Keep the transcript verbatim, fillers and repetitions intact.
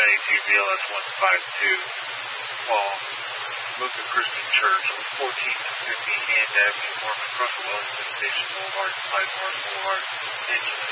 ninety-two B L S one five two. Well, Lutheran Christian Church, fourteen fifty Hand Avenue, Mormon, across the Wellington Station Boulevard, Slidemore Boulevard, Angeles.